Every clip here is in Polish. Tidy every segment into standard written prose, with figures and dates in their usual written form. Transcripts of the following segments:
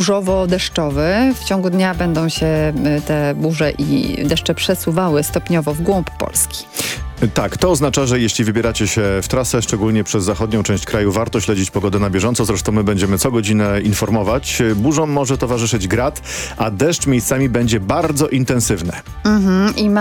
burzowo-deszczowy. W ciągu dnia będą się te burze i deszcze przesuwały stopniowo w głąb Polski. Tak, to oznacza, że jeśli wybieracie się w trasę, szczególnie przez zachodnią część kraju, warto śledzić pogodę na bieżąco. Zresztą my będziemy co godzinę informować. Burzom może towarzyszyć grad, a deszcz miejscami będzie bardzo intensywny. I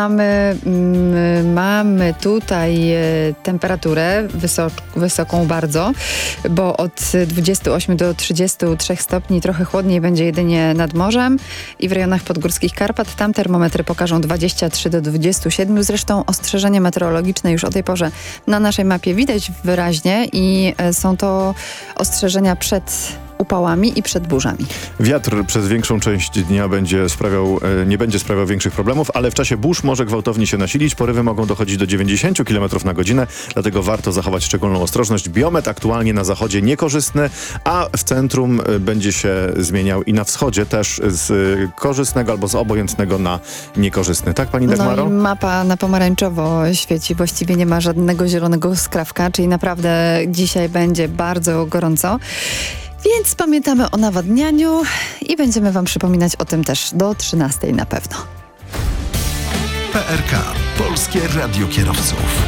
mamy tutaj temperaturę wysoką bardzo, bo od 28 do 33 stopni, trochę chłodniej będzie jedynie nad morzem i w rejonach podgórskich Karpat. Tam termometry pokażą 23 do 27. Zresztą ostrzeżenie meteorologiczne już o tej porze na naszej mapie widać wyraźnie i są to ostrzeżenia przed upałami i przed burzami. Wiatr przez większą część dnia nie będzie sprawiał większych problemów, ale w czasie burz może gwałtownie się nasilić. Porywy mogą dochodzić do 90 km na godzinę, dlatego warto zachować szczególną ostrożność. Biometr aktualnie na zachodzie niekorzystny, a w centrum będzie się zmieniał i na wschodzie też z korzystnego albo z obojętnego na niekorzystny. Tak, pani Dagmaro? No i mapa na pomarańczowo świeci. Właściwie nie ma żadnego zielonego skrawka, czyli naprawdę dzisiaj będzie bardzo gorąco. Więc pamiętamy o nawadnianiu i będziemy wam przypominać o tym też do 13 na pewno. PRK. Polskie Radio Kierowców.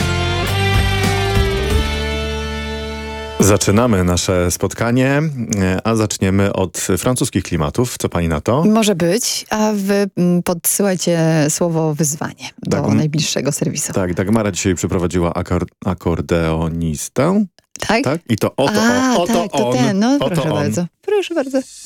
Zaczynamy nasze spotkanie, a zaczniemy od francuskich klimatów. Co pani na to? Może być, a wy podsyłajcie słowo wyzwanie do najbliższego serwisu. Tak, Dagmara dzisiaj przyprowadziła akordeonistę. Tak? Tak? I to oto on. No, Oto proszę on. bardzo. Proszę bardzo.